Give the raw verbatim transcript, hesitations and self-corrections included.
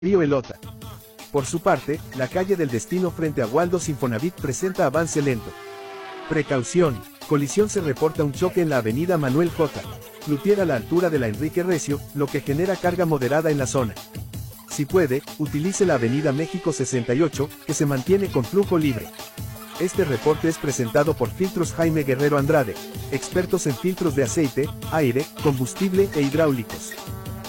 Río Elota. Por su parte, la calle del Destino frente a Waldo Infonavit presenta avance lento. Precaución, colisión se reporta un choque en la avenida Manuel J. Cloutier a la altura de la Enrique Recio, lo que genera carga moderada en la zona. Si puede, utilice la avenida México sesenta y ocho, que se mantiene con flujo libre. Este reporte es presentado por Filtros Jaime Guerrero Andrade, expertos en filtros de aceite, aire, combustible e hidráulicos.